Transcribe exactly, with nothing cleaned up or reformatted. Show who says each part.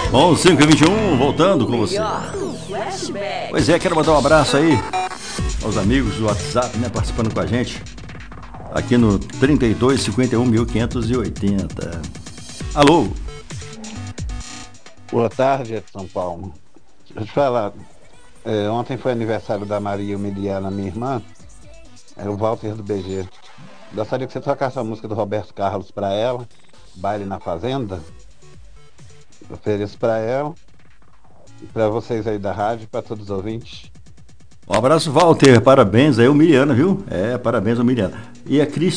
Speaker 1: Bom, cinco e vinte e um, voltando com você. Pois é, quero mandar um abraço aí aos amigos do WhatsApp, né, participando com a gente. Aqui no trinta e dois, cinquenta e um, mil quinhentos e oitenta. Alô?
Speaker 2: Boa tarde, Edson Paulo. Deixa eu te falar. É, ontem foi aniversário da Maria Emiliana, minha irmã. É o Walter do B G. Gostaria que você tocasse a música do Roberto Carlos para ela, Baile na Fazenda. Eu ofereço para ela, e para vocês aí da rádio, para todos os ouvintes.
Speaker 1: Um abraço, Walter. Parabéns aí, Emiliana, viu? É, parabéns, Emiliana. E a Cris